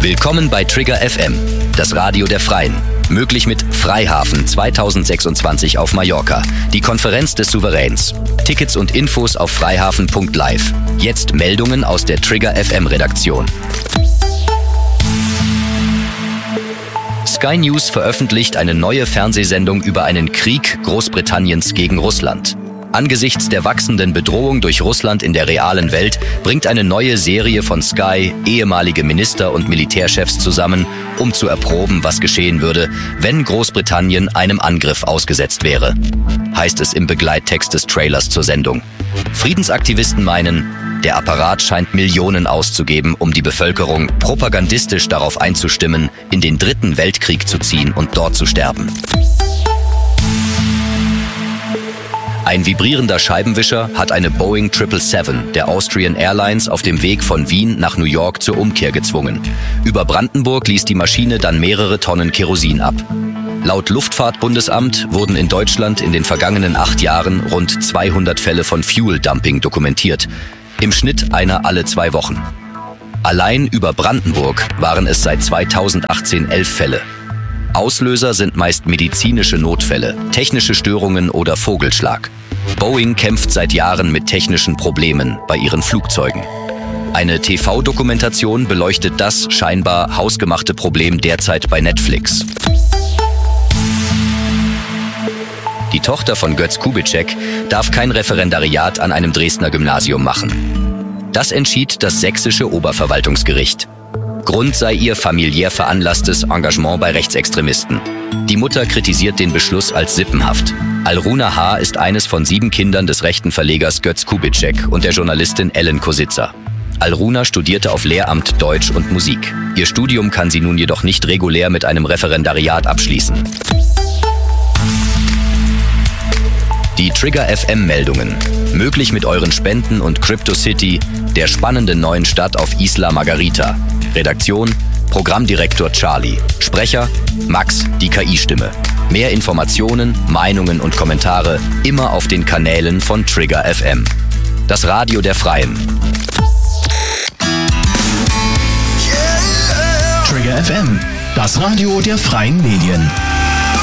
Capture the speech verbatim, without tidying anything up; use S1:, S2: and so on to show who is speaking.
S1: Willkommen bei Trigger F M, das Radio der Freien. Möglich mit Freihafen zweitausendsechsundzwanzig auf Mallorca, die Konferenz des Souveräns. Tickets und Infos auf freihafen punkt live. Jetzt Meldungen aus der Trigger F M Redaktion. Sky News veröffentlicht eine neue Fernsehsendung über einen Krieg Großbritanniens gegen Russland. Angesichts der wachsenden Bedrohung durch Russland in der realen Welt bringt eine neue Serie von Sky ehemalige Minister und Militärchefs zusammen, um zu erproben, was geschehen würde, wenn Großbritannien einem Angriff ausgesetzt wäre. Heißt es im Begleittext des Trailers zur Sendung. Friedensaktivisten meinen, der Apparat scheint Millionen auszugeben, um die Bevölkerung propagandistisch darauf einzustimmen, in den Dritten Weltkrieg zu ziehen und dort zu sterben. Ein vibrierender Scheibenwischer hat eine Boeing sieben sieben sieben der Austrian Airlines auf dem Weg von Wien nach New York zur Umkehr gezwungen. Über Brandenburg ließ die Maschine dann mehrere Tonnen Kerosin ab. Laut Luftfahrtbundesamt wurden in Deutschland in den vergangenen acht Jahren rund zweihundert Fälle von Fuel-Dumping dokumentiert. Im Schnitt einer alle zwei Wochen. Allein über Brandenburg waren es seit zweitausendachtzehn elf Fälle. Auslöser sind meist medizinische Notfälle, technische Störungen oder Vogelschlag. Boeing kämpft seit Jahren mit technischen Problemen bei ihren Flugzeugen. Eine T V-Dokumentation beleuchtet das scheinbar hausgemachte Problem derzeit bei Netflix. Die Tochter von Götz Kubitschek darf kein Referendariat an einem Dresdner Gymnasium machen. Das entschied das sächsische Oberverwaltungsgericht. Grund sei ihr familiär veranlasstes Engagement bei Rechtsextremisten. Die Mutter kritisiert den Beschluss als sippenhaft. Alruna H. ist eines von sieben Kindern des rechten Verlegers Götz Kubitschek und der Journalistin Ellen Kositzer. Alruna studierte auf Lehramt Deutsch und Musik. Ihr Studium kann sie nun jedoch nicht regulär mit einem Referendariat abschließen. Die Trigger F M-Meldungen. Möglich mit euren Spenden und CryptoCity, der spannenden neuen Stadt auf Isla Margarita. Redaktion, Programmdirektor Charlie. Sprecher, Max, die K I-Stimme. Mehr Informationen, Meinungen und Kommentare immer auf den Kanälen von Trigger F M. Das Radio der Freien.
S2: Trigger F M, das Radio der Freien Medien.